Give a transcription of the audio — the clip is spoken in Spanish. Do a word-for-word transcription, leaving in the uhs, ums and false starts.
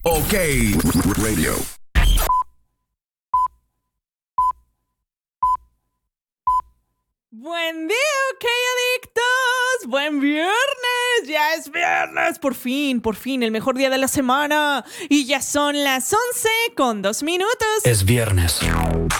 OK Radio. Buen día, OK Adictos. Buen viernes. Ya es viernes. Por fin, por fin, el mejor día de la semana. Y ya son las once con dos minutos. Es viernes.